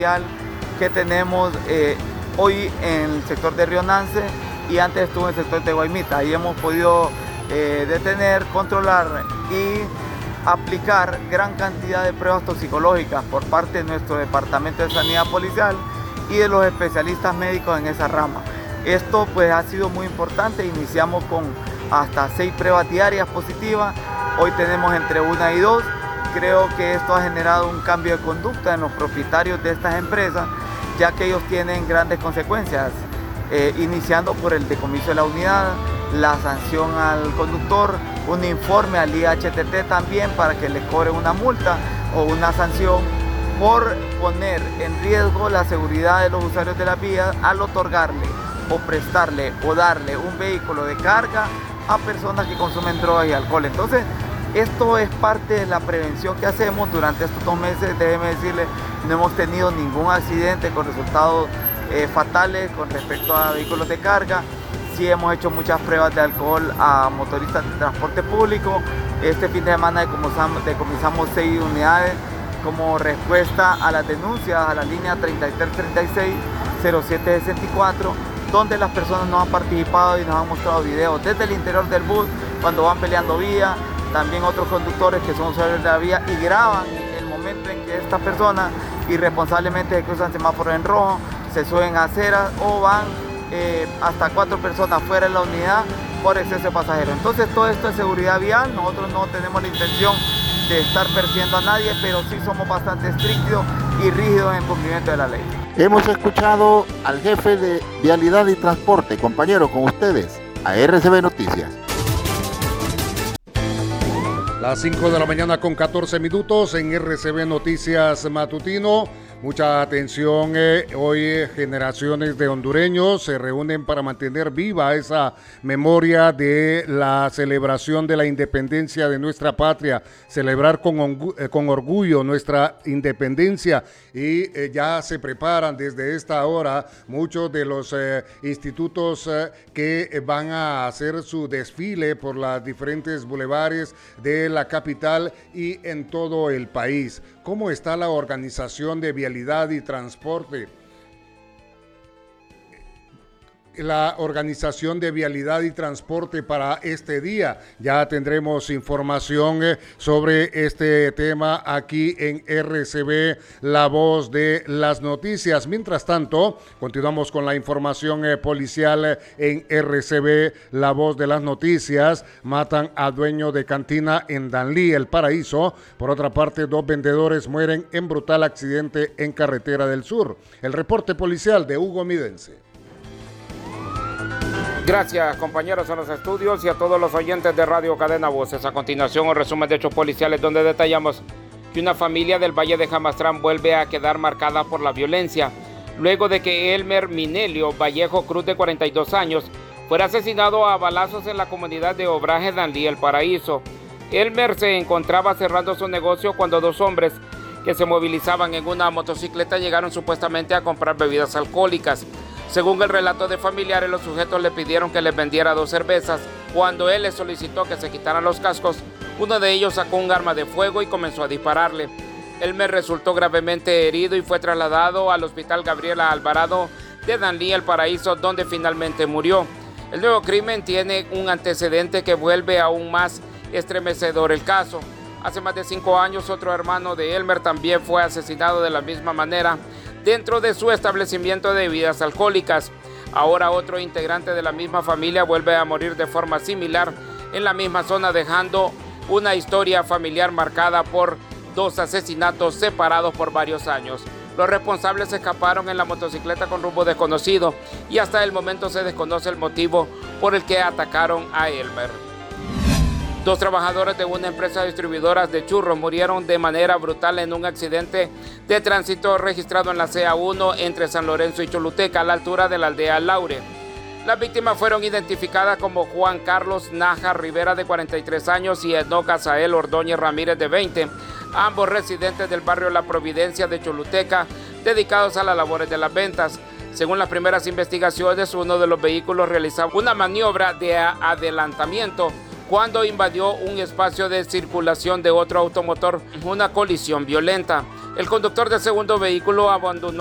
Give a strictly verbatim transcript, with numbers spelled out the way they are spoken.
que tenemos eh, hoy en el sector de Río Nance y antes estuvo en el sector de Guaymita. Ahí hemos podido eh, detener, controlar y aplicar gran cantidad de pruebas toxicológicas por parte de nuestro Departamento de Sanidad Policial y de los especialistas médicos en esa rama. Esto pues ha sido muy importante, iniciamos con hasta seis pruebas diarias positivas, hoy tenemos entre una y dos. Creo que esto ha generado un cambio de conducta en los propietarios de estas empresas, ya que ellos tienen grandes consecuencias, eh, iniciando por el decomiso de la unidad, la sanción al conductor, un informe al I H T T también para que le cobren una multa o una sanción por poner en riesgo la seguridad de los usuarios de la vía al otorgarle o prestarle o darle un vehículo de carga a personas que consumen drogas y alcohol. Entonces, esto es parte de la prevención que hacemos durante estos dos meses. Déjeme decirle, no hemos tenido ningún accidente con resultados eh, fatales con respecto a vehículos de carga. Sí hemos hecho muchas pruebas de alcohol a motoristas de transporte público. Este fin de semana decomisamos, decomisamos seis unidades como respuesta a las denuncias a la línea treinta y tres treinta y seis cero siete sesenta y cuatro, donde las personas nos han participado y nos han mostrado videos desde el interior del bus cuando van peleando vía. También otros conductores que son usuarios de la vía y graban el momento en que estas personas irresponsablemente cruzan semáforos en rojo, se suben a aceras o van eh, hasta cuatro personas fuera de la unidad por exceso de pasajeros. Entonces todo esto es seguridad vial. Nosotros no tenemos la intención de estar persiguiendo a nadie, pero sí somos bastante estrictos y rígidos en cumplimiento de la ley. Hemos escuchado al jefe de Vialidad y Transporte, compañero, con ustedes, a R C B Noticias. Las cinco de la mañana con catorce minutos en R C B Noticias Matutino. Mucha atención, eh, hoy eh, generaciones de hondureños se reúnen para mantener viva esa memoria de la celebración de la independencia de nuestra patria, celebrar con, eh, con orgullo nuestra independencia y eh, ya se preparan desde esta hora muchos de los eh, institutos eh, que van a hacer su desfile por las diferentes bulevares de la capital y en todo el país. ¿Cómo está la organización de vialidad y transporte? La organización de vialidad y transporte para este día. Ya tendremos información eh, sobre este tema aquí en R C B, la voz de las noticias. Mientras tanto, continuamos con la información eh, policial eh, en R C B, la voz de las noticias. Matan a dueño de cantina en Danlí, El Paraíso. Por otra parte, dos vendedores mueren en brutal accidente en Carretera del Sur. El reporte policial de Hugo Midense. Gracias, compañeros en los estudios y a todos los oyentes de Radio Cadena Voces. A continuación, un resumen de hechos policiales donde detallamos que una familia del Valle de Jamastrán vuelve a quedar marcada por la violencia, luego de que Elmer Minelio Vallejo Cruz, de cuarenta y dos años, fuera asesinado a balazos en la comunidad de Obraje, Danlí, El Paraíso. Elmer se encontraba cerrando su negocio cuando dos hombres que se movilizaban en una motocicleta llegaron supuestamente a comprar bebidas alcohólicas. Según el relato de familiares, los sujetos le pidieron que les vendiera dos cervezas. Cuando él les solicitó que se quitaran los cascos, uno de ellos sacó un arma de fuego y comenzó a dispararle. Elmer resultó gravemente herido y fue trasladado al Hospital Gabriela Alvarado de Danlí, El Paraíso, donde finalmente murió. El nuevo crimen tiene un antecedente que vuelve aún más estremecedor el caso. Hace más de cinco años, otro hermano de Elmer también fue asesinado de la misma manera dentro de su establecimiento de bebidas alcohólicas. Ahora otro integrante de la misma familia vuelve a morir de forma similar en la misma zona, dejando una historia familiar marcada por dos asesinatos separados por varios años. Los responsables escaparon en la motocicleta con rumbo desconocido y hasta el momento se desconoce el motivo por el que atacaron a Elmer. Dos trabajadores de una empresa distribuidora de churros murieron de manera brutal en un accidente de tránsito registrado en la C A uno entre San Lorenzo y Choluteca, a la altura de la aldea Laure. Las víctimas fueron identificadas como Juan Carlos Naja Rivera, de cuarenta y tres años, y Enoc Azael Ordóñez Ramírez, de veinte, ambos residentes del barrio La Providencia de Choluteca, dedicados a las labores de las ventas. Según las primeras investigaciones, uno de los vehículos realizaba una maniobra de adelantamiento cuando invadió un espacio de circulación de otro automotor, una colisión violenta. El conductor del segundo vehículo abandonó